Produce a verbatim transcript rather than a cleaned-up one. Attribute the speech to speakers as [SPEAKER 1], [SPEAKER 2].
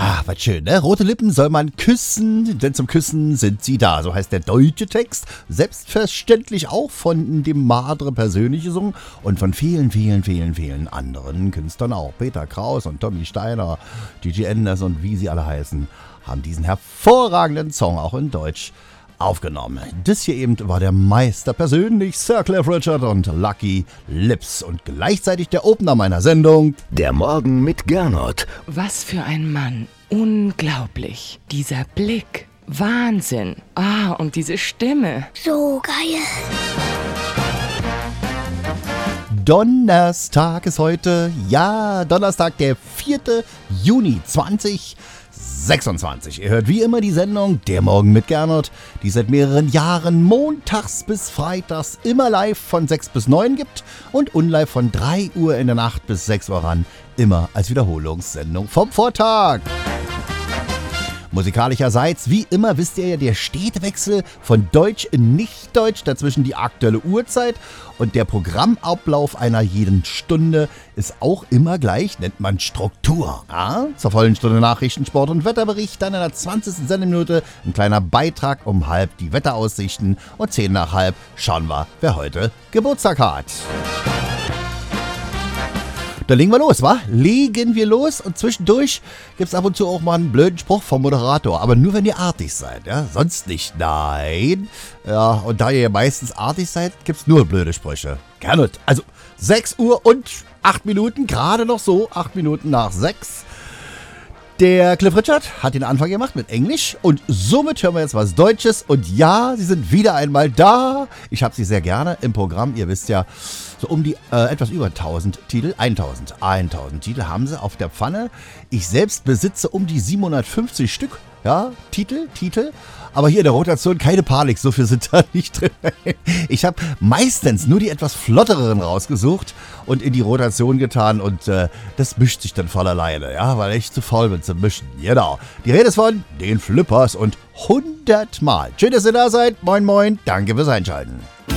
[SPEAKER 1] Ach, was schön, ne? Rote Lippen soll man küssen, denn zum Küssen sind sie da. So heißt der deutsche Text. Selbstverständlich auch von dem Madre persönlich gesungen und von vielen, vielen, vielen, vielen anderen Künstlern auch. Peter Kraus und Tommy Steiner, Gigi Enders und wie sie alle heißen, haben diesen hervorragenden Song auch in Deutsch aufgenommen. Das hier eben war der Meister persönlich, Sir Cliff Richard und Lucky Lips und gleichzeitig der Opener meiner Sendung.
[SPEAKER 2] Der Morgen mit Gernot.
[SPEAKER 3] Was für ein Mann. Unglaublich. Dieser Blick. Wahnsinn. Ah, und diese Stimme.
[SPEAKER 4] So geil.
[SPEAKER 1] Donnerstag ist heute, ja, Donnerstag, der vierte Juni zweitausendsechsundzwanzig. Ihr hört wie immer die Sendung Der Morgen mit Gernot, die seit mehreren Jahren montags bis freitags immer live von sechs bis neun gibt und unlive von drei Uhr in der Nacht bis sechs Uhr ran, immer als Wiederholungssendung vom Vortag. Musikalischerseits, wie immer, wisst ihr ja, der stete von Deutsch in Nicht-Deutsch, dazwischen die aktuelle Uhrzeit und der Programmablauf einer jeden Stunde ist auch immer gleich, nennt man Struktur. Ja? Zur vollen Stunde Nachrichten, Sport und Wetterbericht, dann in der zwanzigsten Sendeminute ein kleiner Beitrag, um halb die Wetteraussichten und zehn nach halb schauen wir, wer heute Geburtstag hat. Dann legen wir los, wa? Legen wir los und zwischendurch gibt's ab und zu auch mal einen blöden Spruch vom Moderator, aber nur wenn ihr artig seid, ja? Sonst nicht, nein. Ja, und da ihr meistens artig seid, gibt's nur blöde Sprüche. Gerne. Also sechs Uhr und acht Minuten, gerade noch so, acht Minuten nach sechs. Der Cliff Richard hat den Anfang gemacht mit Englisch und somit hören wir jetzt was Deutsches und ja, sie sind wieder einmal da. Ich habe sie sehr gerne im Programm, ihr wisst ja, so um die äh, etwas über tausend Titel, tausend, tausend Titel haben sie auf der Pfanne. Ich selbst besitze um die siebenhundertfünfzig Stück, ja, Titel, Titel. Aber hier in der Rotation keine Panik, so viel sind da nicht drin. Ich habe meistens nur die etwas flotteren rausgesucht und in die Rotation getan und äh, das mischt sich dann voll alleine, ja, weil ich zu faul bin zu mischen. Genau. Die Rede ist von den Flippers und hundert Mal. Schön, dass ihr da seid. Moin, moin. Danke fürs Einschalten.